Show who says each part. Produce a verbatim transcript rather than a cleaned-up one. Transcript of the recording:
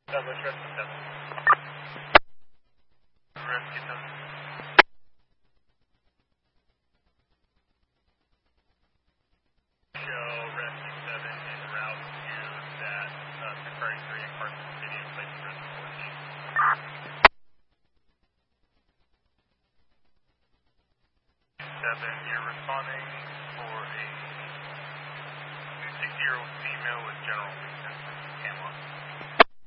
Speaker 1: Douglas, Rescue seven. Rescue seven. Show Rescue seven en route to that uh, two thirty-three in Carson City in place of Rescue fourteen. seven, you're responding for a sixty-year-old female with general weakness. Camelot.